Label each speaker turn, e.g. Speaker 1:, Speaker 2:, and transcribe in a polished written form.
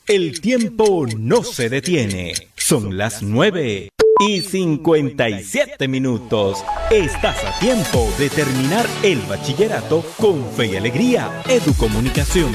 Speaker 1: El tiempo no se detiene. Son las 9:57. Estás a tiempo de terminar el bachillerato con fe y alegría. Educomunicación.